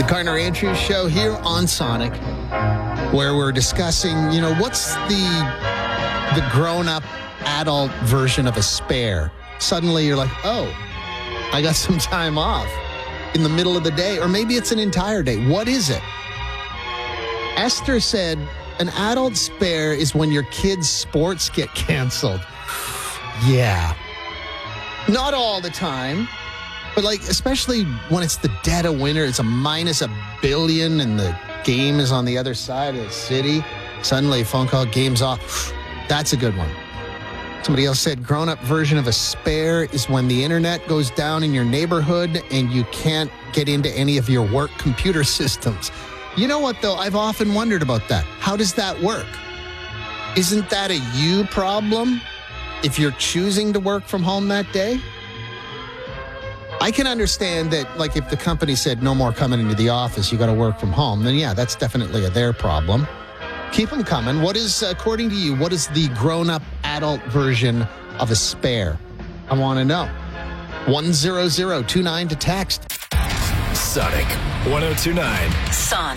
The Gardner Andrews Show here on Sonic, where we're discussing, what's the grown-up adult version of a spare. Suddenly you're like, oh, I got some time off in the middle of the day, or maybe it's an entire day. What is it? Esther said, an adult spare is when your kids' sports get canceled. Yeah. Not all the time, but especially when it's the dead of winter, it's a minus $1 billion and the game is on the other side of the city. Suddenly a phone call, game's off. That's a good one. Somebody else said grown-up version of a spare is when the internet goes down in your neighborhood and you can't get into any of your work computer systems. You know what, though? I've often wondered about that. How does that work? Isn't that a you problem if you're choosing to work from home that day? I can understand that, if the company said no more coming into the office, you got to work from home, then yeah, that's definitely their problem. Keep them coming. What is, according to you, what is the grown-up adult version of a spare? I want to know. 10029 to text. Sonic 1029. Sonic.